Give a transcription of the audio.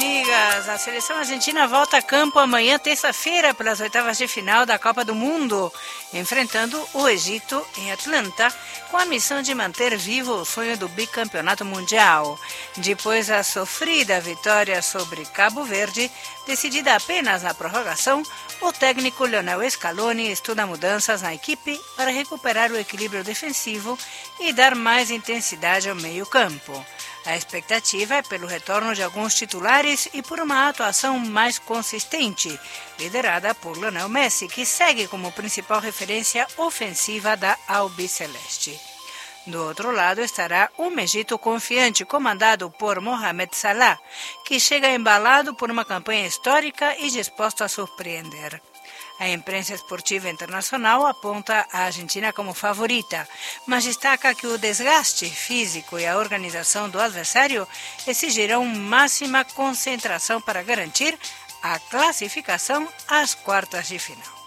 amigas! A seleção argentina volta a campo amanhã, terça-feira, pelas oitavas de final da Copa do Mundo, enfrentando o Egito em Atlanta, com a missão de manter vivo o sonho do bicampeonato mundial. Depois da sofrida vitória sobre Cabo Verde, decidida apenas na prorrogação, o técnico Lionel Scaloni estuda mudanças na equipe para recuperar o equilíbrio defensivo e dar mais intensidade ao meio-campo. A expectativa é pelo retorno de alguns titulares e por uma atuação mais consistente, liderada por Lionel Messi, que segue como principal referência ofensiva da Albiceleste. Do outro lado estará o Egito confiante, comandado por Mohamed Salah, que chega embalado por uma campanha histórica e disposto a surpreender. A imprensa esportiva internacional aponta a Argentina como favorita, mas destaca que o desgaste físico e a organização do adversário exigirão máxima concentração para garantir a classificação às quartas de final.